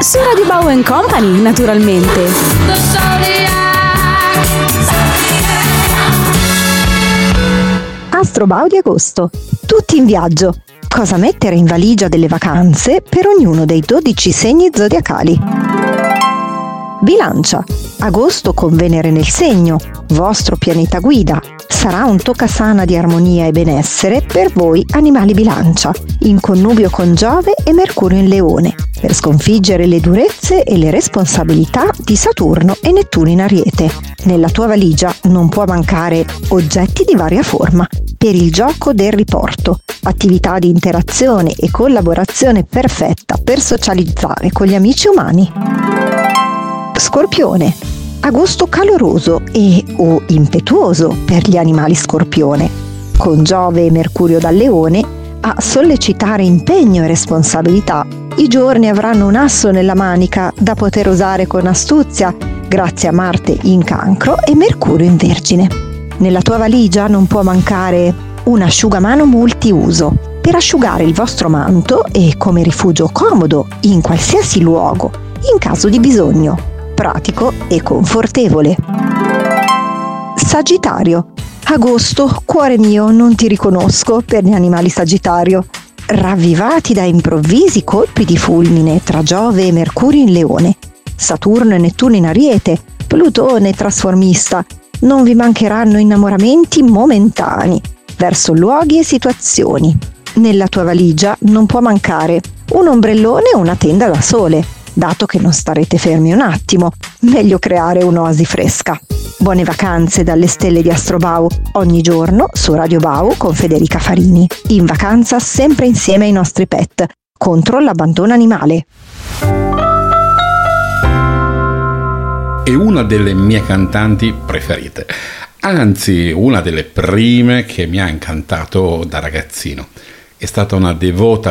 Su Radio Bau & Company, naturalmente. Astrobau di agosto. Tutti in viaggio. Cosa mettere in valigia delle vacanze per ognuno dei 12 segni zodiacali. Bilancia. Agosto con Venere nel segno, vostro pianeta guida. Sarà un toccasana di armonia e benessere per voi animali bilancia, in connubio con Giove e Mercurio in Leone, per sconfiggere le durezze e le responsabilità di Saturno e Nettuno in Ariete. Nella tua valigia non può mancare oggetti di varia forma, per il gioco del riporto, attività di interazione e collaborazione perfetta per socializzare con gli amici umani. Scorpione. Agosto caloroso e o impetuoso per gli animali scorpione, con Giove e Mercurio dal Leone a sollecitare impegno e responsabilità. I giorni avranno un asso nella manica da poter usare con astuzia, grazie a Marte in Cancro e Mercurio in Vergine. Nella tua valigia non può mancare un asciugamano multiuso per asciugare il vostro manto e come rifugio comodo in qualsiasi luogo, in caso di bisogno. Pratico e confortevole. Sagittario. Agosto, cuore mio, non ti riconosco per gli animali Sagittario. Ravvivati da improvvisi colpi di fulmine tra Giove e Mercurio in Leone, Saturno e Nettuno in Ariete, Plutone trasformista, non vi mancheranno innamoramenti momentanei verso luoghi e situazioni. Nella tua valigia non può mancare un ombrellone e una tenda da sole. Dato che non starete fermi un attimo, meglio creare un'oasi fresca. Buone vacanze dalle stelle di Astrobau, ogni giorno su Radio Bau con Federica Farini. In vacanza sempre insieme ai nostri pet, contro l'abbandono animale. È una delle mie cantanti preferite, anzi una delle prime che mi ha incantato da ragazzino. È stata una devota